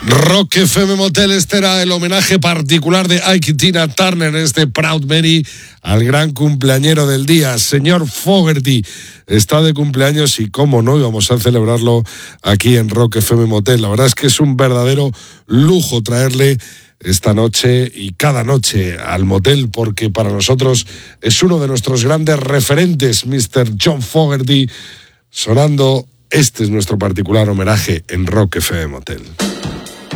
Rock FM Motel, este era el homenaje particular de Ike y Tina Turner, Proud Mary, al gran cumpleañero del día, señor Fogerty. Está de cumpleaños y cómo no, íbamos a celebrarlo aquí en Rock FM Motel. La verdad es que es un verdadero lujo traerle esta noche y cada noche al motel, porque para nosotros es uno de nuestros grandes referentes, Mr. John Fogerty, sonando. Este es nuestro particular homenaje en Rock FM Motel.